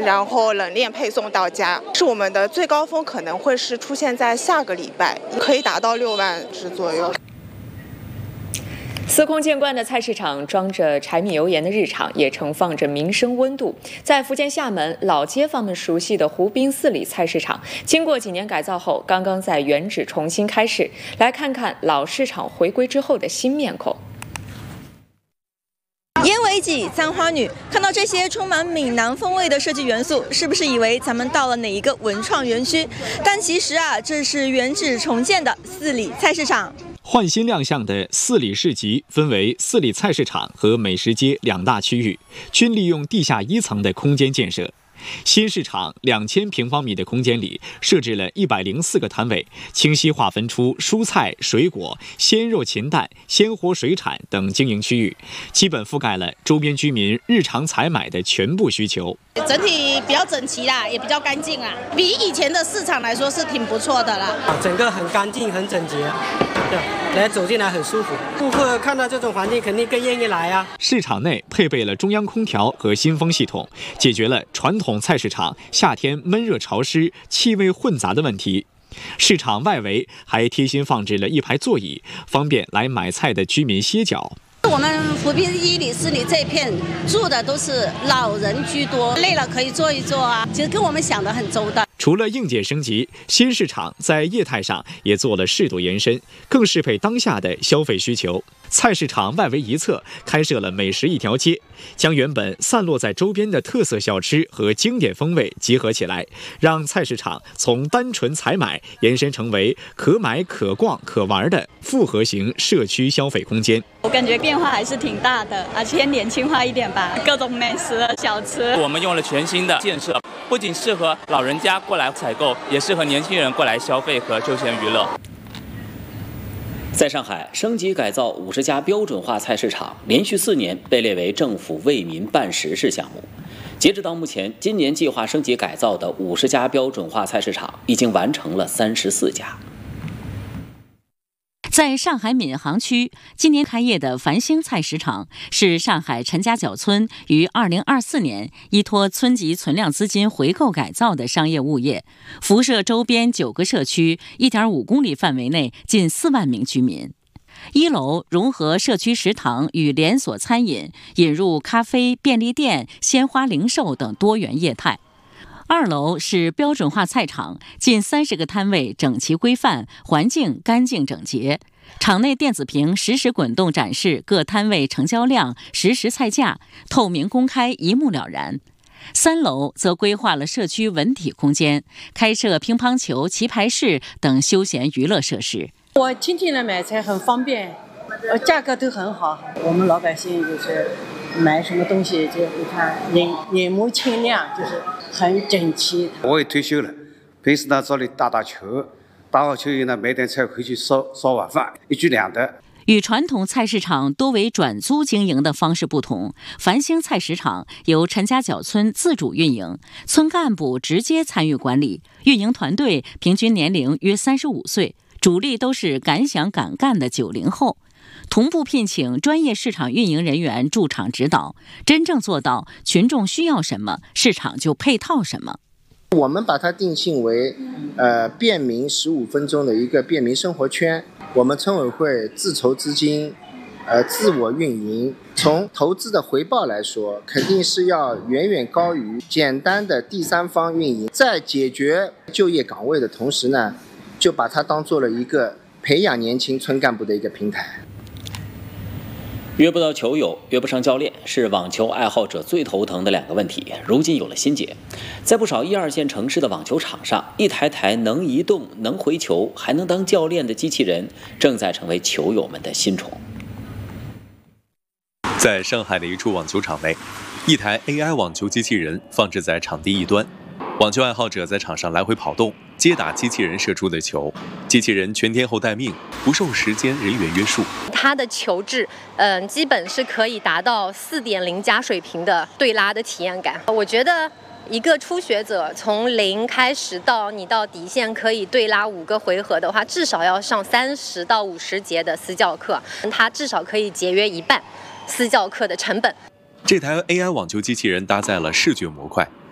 然后冷链配送到家。是我们的最高峰可能会是出现在下个礼拜，可以达到6万只左右。 司空见惯的菜市场，装着柴米油盐的日常，也盛放着民生温度。在福建厦门，老街坊们熟悉的湖滨四里菜市场，经过几年改造后，刚刚在原址重新开市。来看看老市场回归之后的新面孔。 烟尾脊、簪花女，看到这些充满闽南风味的设计元素，是不是以为咱们到了哪一个文创园区？但其实这是原址重建的四里菜市场。 焕新亮相的四里市集分为四里菜市场和美食街2大区域，均利用地下1层的空间建设。新市场2000平方米的空间里设置了104个摊位，清晰划分出蔬菜、水果、鲜肉、禽蛋、鲜活水产等经营区域，基本覆盖了周边居民日常采买的全部需求。 整体比较整齐啦，也比较干净啦，比以前的市场来说是挺不错的啦。 整个很干净、很整洁，对，来走进来很舒服。顾客看到这种环境，肯定更愿意来啊。 市场内配备了中央空调和新风系统，解决了传统菜市场夏天闷热潮湿、气味混杂的问题。市场外围还贴心放置了1排座椅，方便来买菜的居民歇脚。 我们湖滨1里、4里这片住的都是老人居多，累了可以坐一坐啊，其实跟我们想的很周到。 除了硬件升级，新市场在业态上也做了适度延伸，更适配当下的消费需求。菜市场外围一侧开设了美食一条街，将原本散落在周边的特色小吃和经典风味结合起来，让菜市场从单纯采买延伸成为可买可逛可玩的复合型社区消费空间。 我感觉变化还是挺大的，而且年轻化一点吧，各种美食小吃。 我们用了全新的建设，不仅适合老人家过来采购，也适合年轻人过来消费和休闲娱乐。 在上海，升级改造50家标准化菜市场，连续4年被列为政府为民办实事项目。截止到目前，今年计划升级改造的50家标准化菜市场已经完成了34家。 在上海闵行区，今年开业的繁星菜市场是上海陈家角村于2024年依托村级存量资金回购改造的商业物业，辐射周边9个社区1.5公里范围内近4万名居民。1楼融合社区食堂与连锁餐饮，引入咖啡、便利店、鲜花零售等多元业态。2楼是标准化菜场，近30个摊位整齐规范，环境干净整洁。场内电子屏实时滚动展示各摊位成交量、实时菜价，透明公开，一目了然。3楼则规划了社区文体空间，开设乒乓球、棋牌室等休闲娱乐设施。 我亲戚来买菜很方便，价格都很好。我们老百姓就是买什么东西就你看眼目清亮，就是很整齐。 我也退休了，平时呢这里打打球，打好球以后呢买点菜回去烧晚饭，一举两得。 与传统菜市场多为转租经营的方式不同，繁星菜市场由陈家角村自主运营，村干部直接参与管理，运营团队平均年龄约35岁，主力都是敢想敢干的90后。同步聘请专业市场运营人员驻场指导，真正做到群众需要什么，市场就配套什么。 我们把它定性为便民15分钟的一个便民生活圈。我们村委会自筹资金，自我运营。从投资的回报来说，肯定是要远远高于简单的第三方运营。在解决就业岗位的同时呢，就把它当做了一个培养年轻村干部的一个平台。 约不到球友，约不上教练，是网球爱好者最头疼的2个问题。如今有了新解，在不少1、2线城市的网球场上，一台台能移动、能回球、还能当教练的机器人，正在成为球友们的新宠。 在上海的一处网球场内，一台 AI 网球机器人放置在场地一端，网球爱好者在场上来回跑动，接打机器人射出的球。机器人全天候待命，不受时间人员约束。 它的球质，基本是可以达到4.0加水平的对拉的体验感。我觉得一个初学者从0开始到你到底线可以对拉5个回合的话，至少要上30到50节的私教课，它至少可以节约1半私教课的成本。 这台 AI 网球机器人搭载了视觉模块，